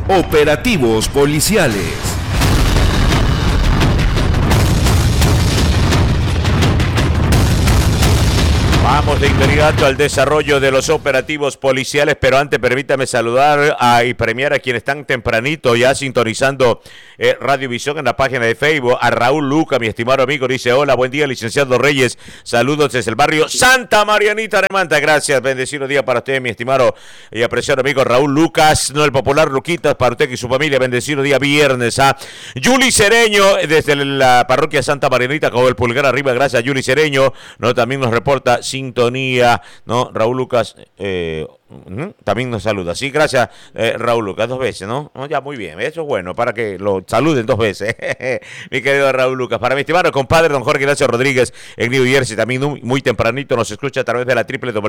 Operativos policiales. Vamos de inmediato al desarrollo de los operativos policiales, pero antes permítame saludar y premiar a quienes están tempranito ya sintonizando Radiovisión en la página de Facebook. A Raúl Luca, mi estimado amigo, dice: hola, buen día, licenciado Reyes, saludos desde el barrio Santa Marianita de Manta. Gracias, bendecido día para usted, mi estimado y apreciado amigo Raúl Lucas, no el popular Luquitas, para usted y su familia, bendecido día viernes. Yuli Cereño, desde la parroquia Santa Marianita, con el pulgar arriba, gracias Yuli Cereño, no, también nos reporta sintonía, ¿no? Raúl Lucas también nos saluda. Sí, gracias, Raúl Lucas, 2 veces, ¿no? Ya, muy bien, eso es bueno, para que lo saluden 2 veces, mi querido Raúl Lucas. Para mi estimado compadre, don Jorge Ignacio Rodríguez, en New Jersey, también muy tempranito nos escucha a través de la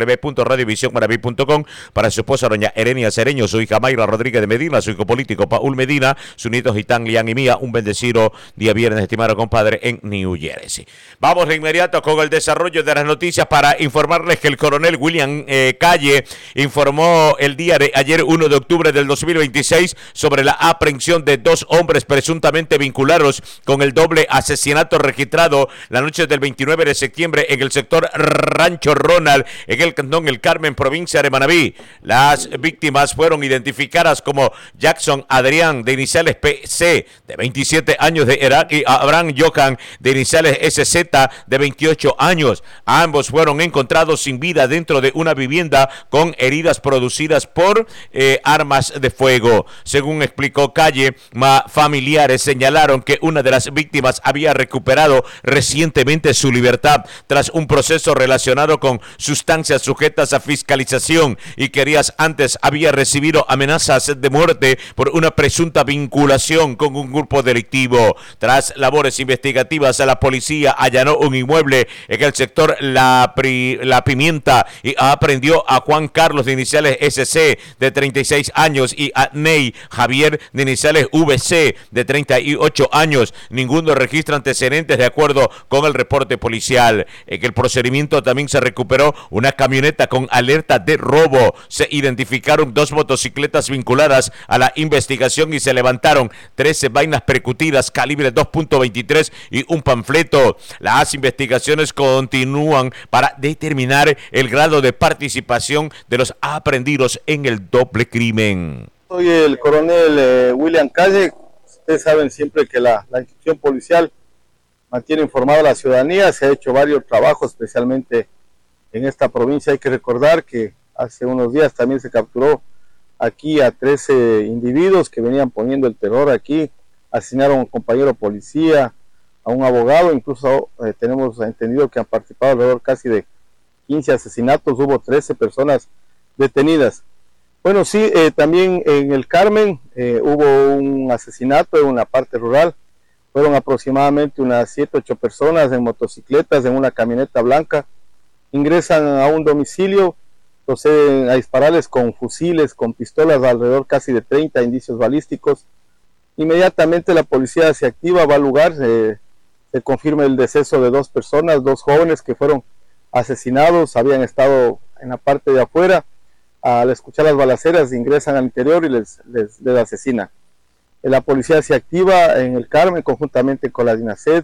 www.radiovisionmaraví.com. Para su esposa, doña Erenia Cereño, su hija Mayra Rodríguez de Medina, su hijo político Paul Medina, su nieto Gitán, Lian y Mía, un bendecido día viernes, estimado compadre, en New Jersey. Vamos de inmediato con el desarrollo de las noticias para informarles que el coronel William Calle informó el día de ayer, 1 de octubre del 2026, sobre la aprehensión de 2 hombres presuntamente vinculados con el doble asesinato registrado la noche del 29 de septiembre en el sector Rancho Ronald, en el cantón El Carmen, provincia de Manabí. Las víctimas fueron identificadas como Jackson Adrián, de iniciales PC, de 27 años de edad, y Abraham Johan, de iniciales SZ, de 28 años. Ambos fueron encontrados sin vida dentro de una vivienda con heridas producidas por armas de fuego. Según explicó Calle, familiares señalaron que una de las víctimas había recuperado recientemente su libertad tras un proceso relacionado con sustancias sujetas a fiscalización y que días antes había recibido amenazas de muerte por una presunta vinculación con un grupo delictivo. Tras labores investigativas, la policía allanó un inmueble en el sector La Pimienta y aprendió a Juan Carlos, de iniciales SC, de 36 años, y a Ney Javier, de iniciales VC, de 38 años. Ninguno registra antecedentes de acuerdo con el reporte policial. En el procedimiento también se recuperó una camioneta con alerta de robo. Se identificaron 2 motocicletas vinculadas a la investigación y se levantaron 13 vainas percutidas calibre 2.23 y un panfleto. Las investigaciones continúan para determinar el grado de participación de los aprehendidos en el doble crimen. Soy el coronel William Calle. Ustedes saben siempre que la institución policial mantiene informada a la ciudadanía. Se ha hecho varios trabajos, especialmente en esta provincia. Hay que recordar que hace unos días también se capturó aquí a 13 individuos que venían poniendo el terror aquí. Asesinaron a un compañero policía, a un abogado, incluso tenemos entendido que han participado alrededor casi de 15 asesinatos, hubo 13 personas detenidas. Bueno, sí, también en el Carmen hubo un asesinato en una parte rural. Fueron aproximadamente unas 7-8 personas en motocicletas, en una camioneta blanca. Ingresan a un domicilio, proceden a dispararles con fusiles, con pistolas, alrededor casi de 30 indicios balísticos. Inmediatamente la policía se activa, va al lugar, se confirma el deceso de 2 personas, 2 jóvenes que fueron asesinados, habían estado en la parte de afuera. Al escuchar las balaceras ingresan al interior y les asesinan. La policía se activa en el Carmen conjuntamente con la DINASED,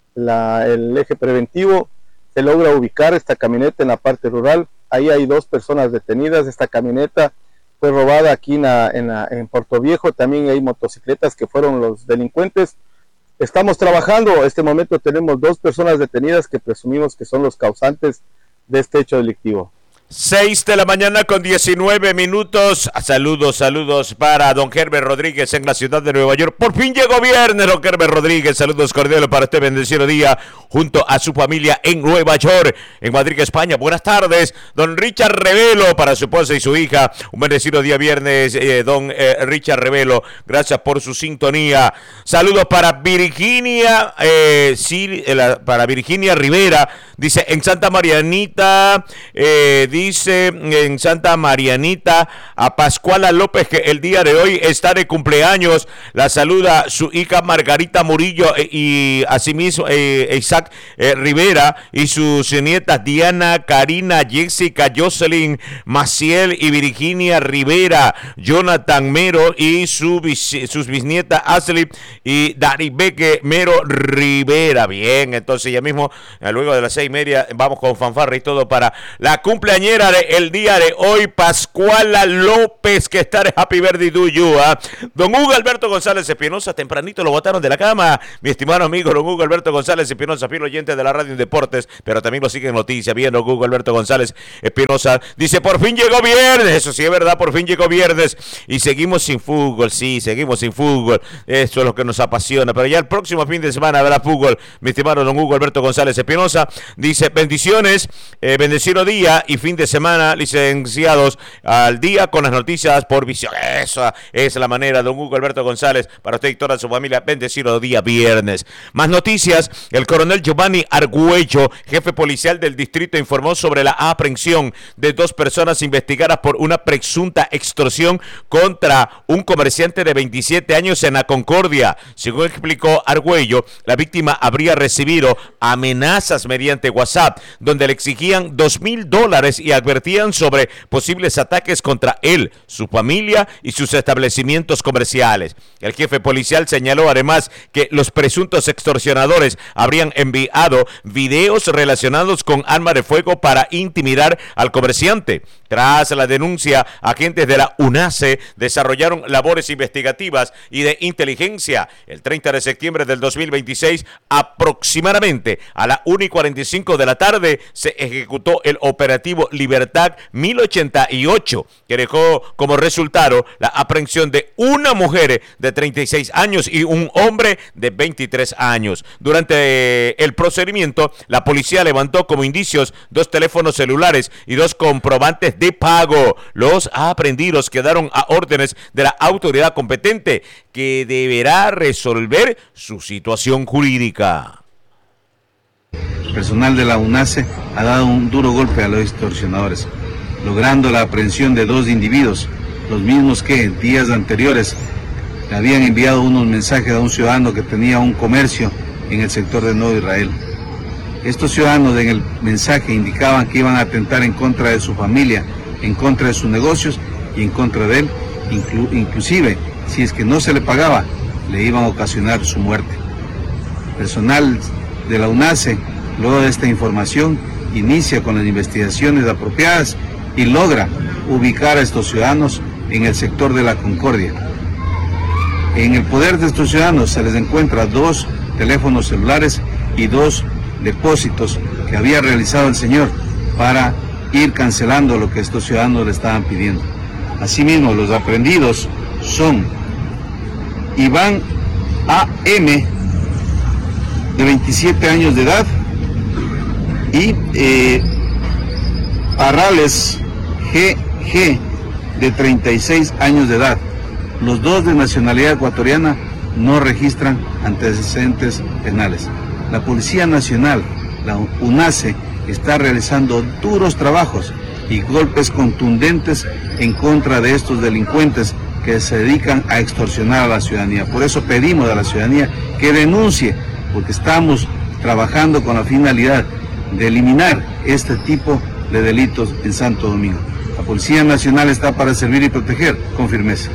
el eje preventivo. Se logra ubicar esta camioneta en la parte rural. Ahí hay 2 personas detenidas. Esta camioneta fue robada aquí en Puerto Viejo. También hay motocicletas que fueron los delincuentes. Estamos trabajando. En este momento tenemos 2 personas detenidas que presumimos que son los causantes de este hecho delictivo. 6 de la mañana con 19 minutos. Saludos para don Herbert Rodríguez en la ciudad de Nueva York. Por fin llegó viernes, don Herbert Rodríguez. Saludos cordiales para este bendecido día junto a su familia en Nueva York, en Madrid, España. Buenas tardes, don Richard Revelo, para su esposa y su hija. Un bendecido día viernes, don Richard Revelo. Gracias por su sintonía. Saludos para Virginia, para Virginia Rivera. Dice, en Santa Marianita, a Pascuala López, que el día de hoy está de cumpleaños. La saluda su hija Margarita Murillo y asimismo Isaac Rivera y sus nietas Diana, Karina, Jessica, Jocelyn, Maciel y Virginia Rivera, Jonathan Mero y sus bisnietas Ashley y Daribeque Mero Rivera. Bien, entonces ya mismo, luego de las 6:30, vamos con fanfarra y todo para la cumpleañera del día de hoy, Pascuala López, que está de Happy Birthday to you. Don Hugo Alberto González Espinosa, tempranito lo botaron de la cama, mi estimado amigo don Hugo Alberto González Espinosa, fiel oyente de la radio en deportes, pero también lo sigue en noticias. Bien, don Hugo Alberto González Espinosa dice, por fin llegó viernes. Eso sí es verdad, por fin llegó viernes y seguimos sin fútbol. Sí, seguimos sin fútbol, eso es lo que nos apasiona, pero ya el próximo fin de semana habrá fútbol, mi estimado don Hugo Alberto González Espinosa. Dice, bendiciones, bendecido día y fin de semana, licenciados al día con las noticias por visión. Esa es la manera, don Hugo Alberto González, para usted y toda su familia, bendecido día viernes. Más noticias, el coronel Giovanni Argüello, jefe policial del distrito, informó sobre la aprehensión de 2 personas investigadas por una presunta extorsión contra un comerciante de 27 años en La Concordia. Según explicó Argüello, la víctima habría recibido amenazas mediante WhatsApp, donde le exigían $2,000 y advertían sobre posibles ataques contra él, su familia y sus establecimientos comerciales. El jefe policial señaló además que los presuntos extorsionadores habrían enviado videos relacionados con arma de fuego para intimidar al comerciante. Tras la denuncia, agentes de la UNACE desarrollaron labores investigativas y de inteligencia. El 30 de septiembre del 2026, aproximadamente a la 1:45 de la tarde, se ejecutó el operativo Libertad 1088, que dejó como resultado la aprehensión de una mujer de 36 años y un hombre de 23 años. Durante el procedimiento, la policía levantó como indicios 2 teléfonos celulares y 2 comprobantes de pago. Los aprehendidos quedaron a órdenes de la autoridad competente, que deberá resolver su situación jurídica. El personal de la UNACE ha dado un duro golpe a los extorsionadores, logrando la aprehensión de 2 individuos, los mismos que en días anteriores le habían enviado unos mensajes a un ciudadano que tenía un comercio en el sector de Nuevo Israel. Estos ciudadanos en el mensaje indicaban que iban a atentar en contra de su familia, en contra de sus negocios y en contra de él, inclusive si es que no se le pagaba, le iban a ocasionar su muerte. Personal de la UNACE, luego de esta información, inicia con las investigaciones apropiadas y logra ubicar a estos ciudadanos en el sector de La Concordia. En el poder de estos ciudadanos se les encuentra 2 teléfonos celulares y 2 depósitos que había realizado el señor para ir cancelando lo que estos ciudadanos le estaban pidiendo. Asimismo, los aprehendidos son Iván A.M., de 27 años de edad, y Parrales G.G., de 36 años de edad. Los 2 de nacionalidad ecuatoriana no registran antecedentes penales. La Policía Nacional, la UNACE, está realizando duros trabajos y golpes contundentes en contra de estos delincuentes que se dedican a extorsionar a la ciudadanía. Por eso pedimos a la ciudadanía que denuncie, porque estamos trabajando con la finalidad de eliminar este tipo de delitos en Santo Domingo. La Policía Nacional está para servir y proteger con firmeza.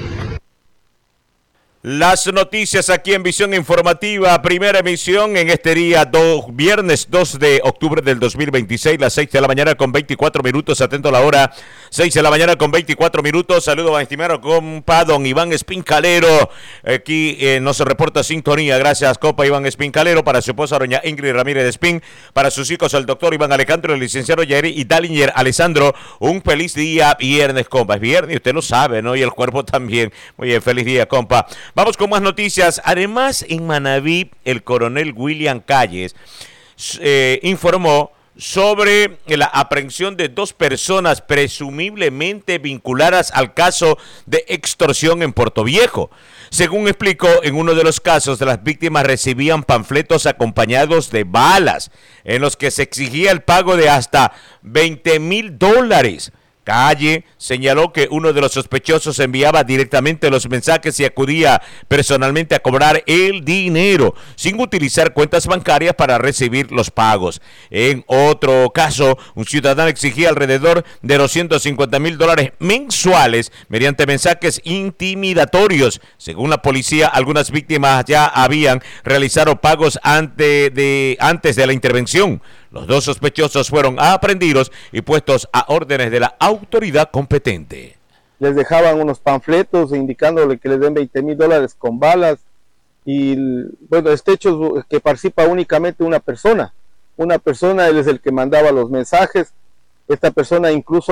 Las noticias aquí en Visión Informativa, primera emisión en este día, viernes 2 de octubre del 2026, las 6 de la mañana con 24 minutos, atento a la hora, 6 de la mañana con 24 minutos, saludo a mi estimado compa don Iván Espincalero, aquí nos reporta sintonía, gracias compa Iván Espincalero, para su esposa doña Ingrid Ramírez Espín, para sus hijos el doctor Iván Alejandro, el licenciado Yair y Dalinger Alessandro, un feliz día viernes compa, es viernes, usted lo sabe, ¿no? Y el cuerpo también, muy bien, feliz día compa. Vamos con más noticias. Además, en Manabí, el coronel William Calles informó sobre la aprehensión de 2 personas presumiblemente vinculadas al caso de extorsión en Puerto Viejo. Según explicó, en uno de los casos, las víctimas recibían panfletos acompañados de balas, en los que se exigía el pago de hasta $20,000. Calle señaló que uno de los sospechosos enviaba directamente los mensajes y acudía personalmente a cobrar el dinero sin utilizar cuentas bancarias para recibir los pagos. En otro caso, un ciudadano exigía alrededor de $250,000 mensuales mediante mensajes intimidatorios. Según la policía, algunas víctimas ya habían realizado pagos antes de la intervención. Los 2 sospechosos fueron aprehendidos y puestos a órdenes de la autoridad competente. Les dejaban unos panfletos indicándole que les den $20,000 con balas. Y bueno, este hecho es que participa únicamente una persona. Él es el que mandaba los mensajes. Esta persona incluso